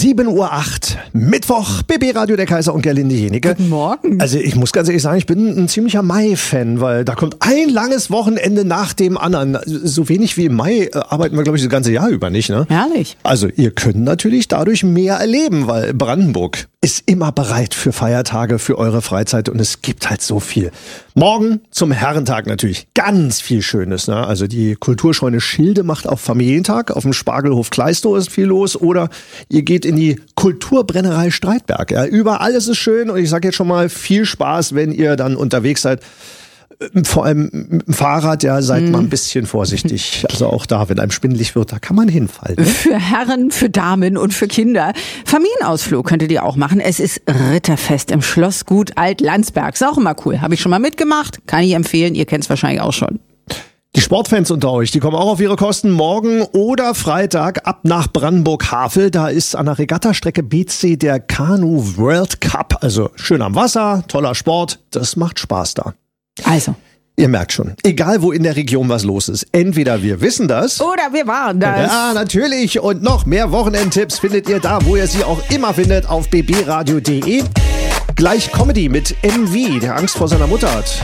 7:08 Uhr, Mittwoch, BB Radio der Kaiser und Gerlinde Jenecke. Guten Morgen. Also ich muss ganz ehrlich sagen, ich bin ein ziemlicher Mai-Fan, weil da kommt ein langes Wochenende nach dem anderen. So wenig wie im Mai arbeiten wir, glaube ich, das ganze Jahr über nicht, ne? Herrlich. Also ihr könnt natürlich dadurch mehr erleben, weil Brandenburg ist immer bereit für Feiertage, für eure Freizeit und es gibt halt so viel. Morgen zum Herrentag natürlich ganz viel Schönes, ne? Also die Kulturscheune Schilde macht auch Familientag, auf dem Spargelhof Kleistow ist viel los oder ihr geht in die Kulturbrennerei Streitberg. Ja, überall ist es schön und ich sage jetzt schon mal viel Spaß, wenn ihr dann unterwegs seid. Vor allem mit dem Fahrrad, ja, seid mal ein bisschen vorsichtig. Also auch da, wenn einem schwindelig wird, da kann man hinfallen. Ne? Für Herren, für Damen und für Kinder. Familienausflug könntet ihr auch machen. Es ist Ritterfest im Schlossgut Alt-Landsberg. Ist auch immer cool. Habe ich schon mal mitgemacht. Kann ich empfehlen. Ihr kennt es wahrscheinlich auch schon. Die Sportfans unter euch, die kommen auch auf ihre Kosten morgen oder Freitag ab nach Brandenburg-Havel. Da ist an der Regattastrecke BC der Kanu World Cup. Also schön am Wasser, toller Sport. Das macht Spaß da. Also. Ihr merkt schon, egal wo in der Region was los ist, entweder wir wissen das Oder wir waren das. Ja, natürlich. Und noch mehr Wochenendtipps findet ihr da, wo ihr sie auch immer findet, auf bbradio.de. Gleich Comedy mit MV, der Angst vor seiner Mutter hat.